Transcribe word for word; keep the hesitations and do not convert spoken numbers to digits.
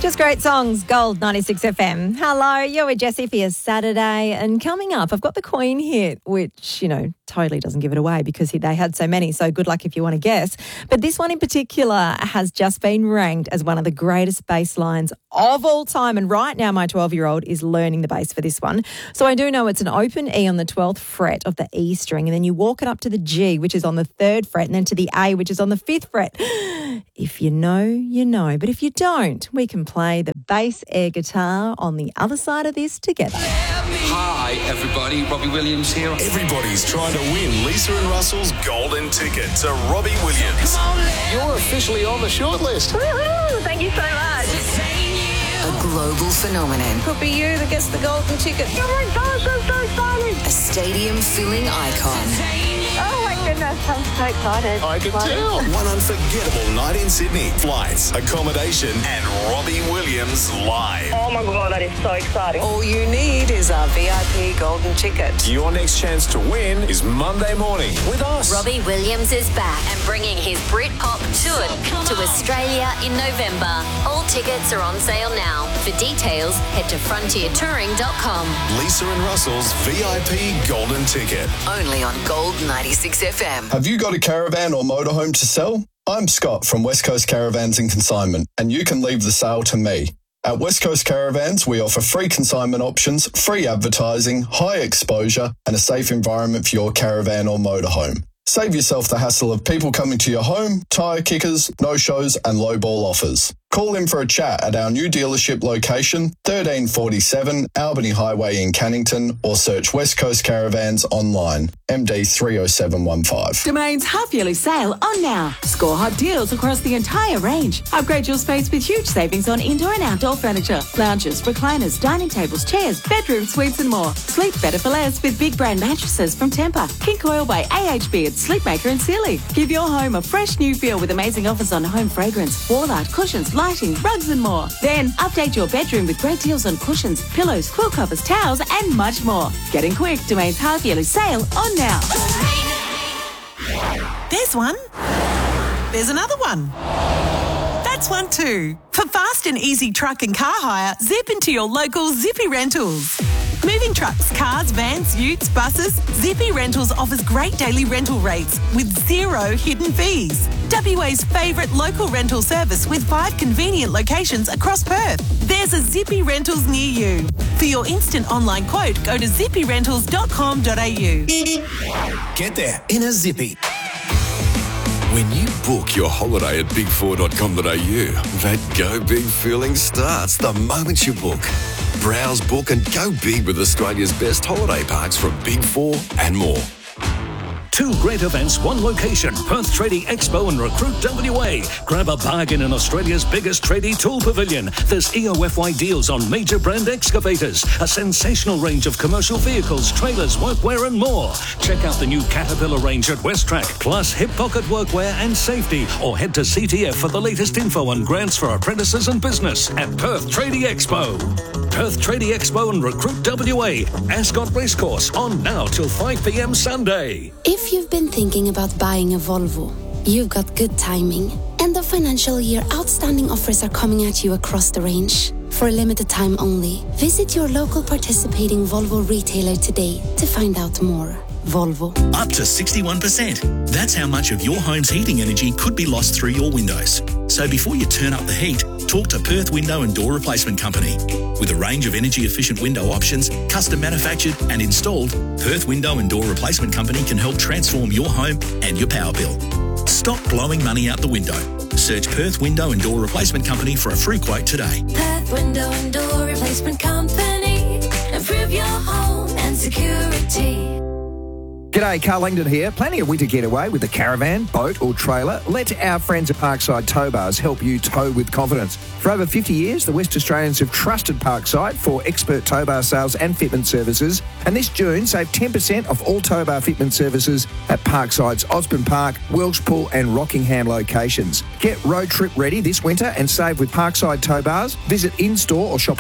Just great songs, Gold ninety-six F M. Hello, you're with Jessie for your Saturday. And coming up, I've got the Queen hit, which, you know, totally doesn't give it away because they had so many. So good luck if you want to guess. But this one in particular has just been ranked as one of the greatest bass lines of all time. And right now, my twelve-year-old is learning the bass for this one. So I do know it's an open E on the twelfth fret of the E string. And then you walk it up to the G, which is on the third fret, and then to the A, which is on the fifth fret. If you know, you know. But if you don't, we can play the bass air guitar on the other side of this together. Hi, everybody. Robbie Williams here. Everybody's trying to win Lisa and Russell's golden ticket to Robbie Williams. You're officially on the shortlist. Woohoo! Thank you so much. A global phenomenon. Could be you that gets the golden ticket. Oh my gosh, I'm so excited. A stadium-filling icon. Oh my goodness, I'm so excited. I can tell. One unforgettable night in Sydney. Flights, accommodation, and Robbie Williams live. Oh my God, that is so exciting. All you need is a V I P golden ticket. Your next chance to win is Monday morning with us. Robbie Williams is back and bringing his Britpop tour to Australia in November. All tickets are on sale now. For details, head to frontier touring dot com. Lisa and Russell's V I P golden ticket. Only on Gold ninety-six F M. Have you got a caravan or motorhome to sell? I'm Scott from West Coast Caravans and Consignment, and you can leave the sale to me. At West Coast Caravans, we offer free consignment options, free advertising, high exposure, and a safe environment for your caravan or motorhome. Save yourself the hassle of people coming to your home, tyre kickers, no-shows, and low-ball offers. Call in for a chat at our new dealership location, thirteen forty-seven Albany Highway in Cannington, or search West Coast Caravans online, M D three oh seven one five. Domain's half-yearly sale on now. Score hot deals across the entire range. Upgrade your space with huge savings on indoor and outdoor furniture, lounges, recliners, dining tables, chairs, bedroom suites and more. Sleep better for less with big brand mattresses from Tempur, King Coil by A H B at Sleepmaker and Sealy. Give your home a fresh new feel with amazing offers on home fragrance, wall art, cushions, lighting, rugs and more. Then update your bedroom with great deals on cushions, pillows, quilt covers, towels and much more. Getting quick, Domain's half-yearly sale on now. There's one. There's another one. That's one too. For fast and easy truck and car hire, zip into your local Zippy Rentals. Moving trucks, cars, vans, utes, buses, Zippy Rentals offers great daily rental rates with zero hidden fees. W A's favourite local rental service with five convenient locations across Perth. There's a Zippy Rentals near you. For your instant online quote, go to zippy rentals dot com dot a u. Get there in a Zippy. When you book your holiday at big four dot com dot a u, that go big feeling starts the moment you book. Browse, book and go big with Australia's best holiday parks from Big Four and more. Two great events, one location. Perth Tradie Expo and Recruit W A. Grab a bargain in Australia's biggest tradie tool pavilion. There's E O F Y deals on major brand excavators, a sensational range of commercial vehicles, trailers, workwear and more. Check out the new Caterpillar range at Westrack, plus hip pocket workwear and safety. Or head to C T F for the latest info on grants for apprentices and business at Perth Tradie Expo. Perth Tradie Expo and Recruit W A. Ascot Racecourse on now till five p m Sunday. If you've been thinking about buying a Volvo, you've got good timing. End of financial year outstanding offers are coming at you across the range. For a limited time only, visit your local participating Volvo retailer today to find out more. Volvo. Up to sixty-one percent. That's how much of your home's heating energy could be lost through your windows. So before you turn up the heat, talk to Perth Window and Door Replacement Company. With a range of energy-efficient window options, custom manufactured and installed, Perth Window and Door Replacement Company can help transform your home and your power bill. Stop blowing money out the window. Search Perth Window and Door Replacement Company for a free quote today. Perth Window and Door Replacement Company. Improve your home and security. G'day, Carl Langdon here. Planning a winter getaway with a caravan, boat or trailer? Let our friends at Parkside Tow Bars help you tow with confidence. For over fifty years, the West Australians have trusted Parkside for expert tow bar sales and fitment services. And this June, save ten percent off all tow bar fitment services at Parkside's Osborne Park, Welshpool and Rockingham locations. Get road trip ready this winter and save with Parkside Tow Bars. Visit in-store or shop